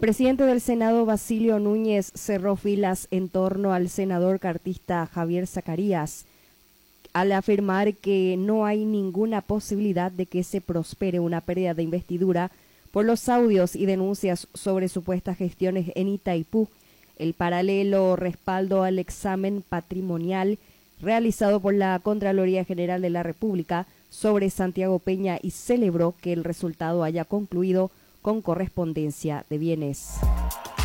presidente del Senado, Basilio Núñez, cerró filas en torno al senador cartista Javier Zacarías, al afirmar que no hay ninguna posibilidad de que se prospere una pérdida de investidura por los audios y denuncias sobre supuestas gestiones en Itaipú, el paralelo respaldo al examen patrimonial realizado por la Contraloría General de la República sobre Santiago Peña, y celebró que el resultado haya concluido con correspondencia de bienes.